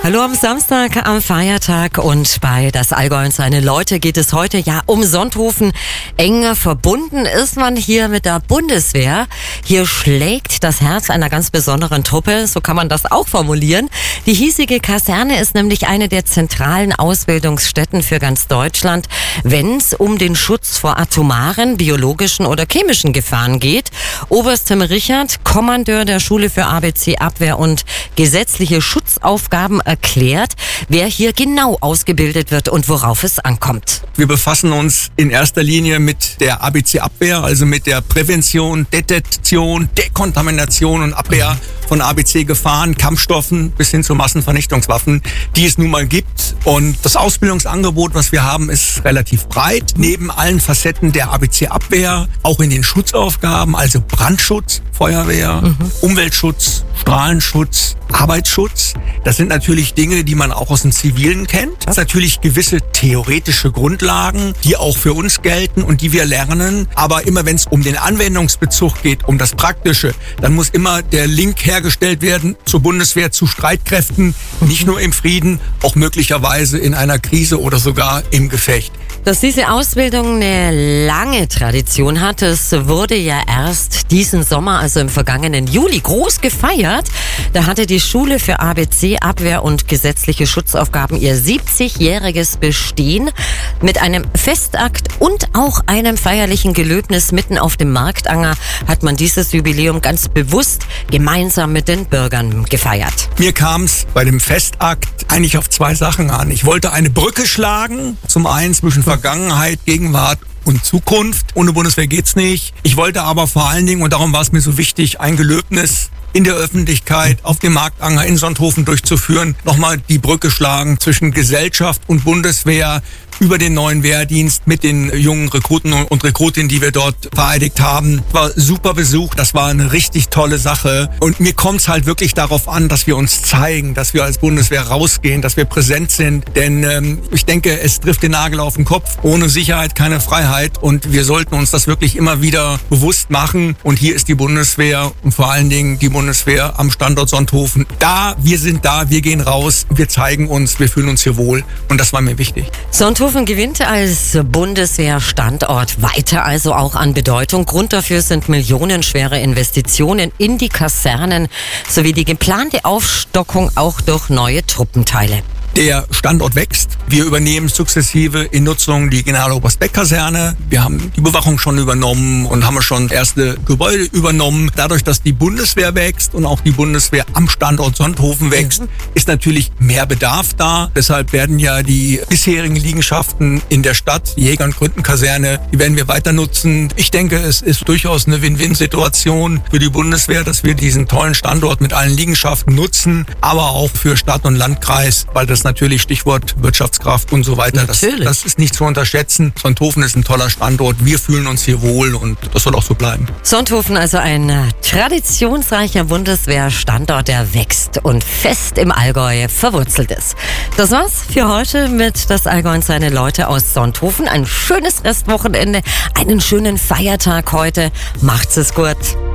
Hallo am Samstag, am Feiertag, und bei Das Allgäu und seine Leute geht es heute ja um Sonthofen. Eng verbunden ist man hier mit der Bundeswehr. Hier schlägt das Herz einer ganz besonderen Truppe, so kann man das auch formulieren. Die hiesige Kaserne ist nämlich eine der zentralen Ausbildungsstätten für ganz Deutschland, wenn es um den Schutz vor atomaren, biologischen oder chemischen Gefahren geht. Oberst Tim Richard, Kommandeur der Schule für ABC-Abwehr und gesetzliche Schutzaufgaben, erklärt, wer hier genau ausgebildet wird und worauf es ankommt. Wir befassen uns in erster Linie mit der ABC-Abwehr, also mit der Prävention, Detektion, Dekontamination und Abwehr von ABC-Gefahren, Kampfstoffen bis hin zu Massenvernichtungswaffen, die es nun mal gibt. Und das Ausbildungsangebot, was wir haben, ist relativ breit. Neben allen Facetten der ABC-Abwehr, auch in den Schutzaufgaben, also Brandschutz, Feuerwehr, Umweltschutz, Strahlenschutz, Arbeitsschutz. Das sind natürlich Dinge, die man auch aus dem Zivilen kennt. Das sind natürlich gewisse theoretische Grundlagen, die auch für uns gelten und die wir lernen. Aber immer wenn es um den Anwendungsbezug geht, um das Praktische, dann muss immer der Link hergestellt werden zur Bundeswehr, zu Streitkräften, nicht nur im Frieden, auch möglicherweise in einer Krise oder sogar im Gefecht. Dass diese Ausbildung eine lange Tradition hat, es wurde ja erst diesen Sommer, also im vergangenen Juli, groß gefeiert. Da hatte die Schule für ABC, Abwehr und gesetzliche Schutzaufgaben ihr 70-jähriges Bestehen. Mit einem Festakt und auch einem feierlichen Gelöbnis mitten auf dem Marktanger hat man dieses Jubiläum ganz bewusst gemeinsam mit den Bürgern gefeiert. Mir kam es bei dem Festakt eigentlich auf zwei Sachen an. Ich wollte eine Brücke schlagen, zum einen zwischen Vergangenheit, Gegenwart und Zukunft. Ohne Bundeswehr geht's nicht. Ich wollte aber vor allen Dingen, und darum war es mir so wichtig, ein Gelöbnis in der Öffentlichkeit auf dem Marktanger in Sonthofen durchzuführen, nochmal die Brücke schlagen zwischen Gesellschaft und Bundeswehr über den neuen Wehrdienst mit den jungen Rekruten und Rekrutinnen, die wir dort vereidigt haben. War super Besuch, das war eine richtig tolle Sache. Und mir kommt es halt wirklich darauf an, dass wir uns zeigen, dass wir als Bundeswehr rausgehen, dass wir präsent sind. Denn ich denke, es trifft den Nagel auf den Kopf. Ohne Sicherheit keine Freiheit. Und wir sollten uns das wirklich immer wieder bewusst machen. Und hier ist die Bundeswehr und vor allen Dingen die Bundeswehr am Standort Sonthofen da. Wir sind da, wir gehen raus, wir zeigen uns, wir fühlen uns hier wohl. Und das war mir wichtig. Sonthofen gewinnt als Bundeswehrstandort weiter also auch an Bedeutung. Grund dafür sind millionenschwere Investitionen in die Kasernen sowie die geplante Aufstockung auch durch neue Truppenteile. Der Standort wächst. Wir übernehmen sukzessive in Nutzung die Generaloberst-Beck-Kaserne. Wir haben die Bewachung schon übernommen und haben schon erste Gebäude übernommen. Dadurch, dass die Bundeswehr wächst und auch die Bundeswehr am Standort Sonthofen wächst, ist natürlich mehr Bedarf da. Deshalb werden ja die bisherigen Liegenschaften in der Stadt, die Jäger- und Gründenkaserne, die werden wir weiter nutzen. Ich denke, es ist durchaus eine Win-Win-Situation für die Bundeswehr, dass wir diesen tollen Standort mit allen Liegenschaften nutzen, aber auch für Stadt und Landkreis, weil das natürlich Stichwort Wirtschaftskraft und so weiter. Das ist nicht zu unterschätzen. Sonthofen ist ein toller Standort. Wir fühlen uns hier wohl und das soll auch so bleiben. Sonthofen, also ein traditionsreicher Bundeswehrstandort, der wächst und fest im Allgäu verwurzelt ist. Das war's für heute mit Das Allgäu und seine Leute aus Sonthofen. Ein schönes Restwochenende, einen schönen Feiertag heute. Macht's es gut.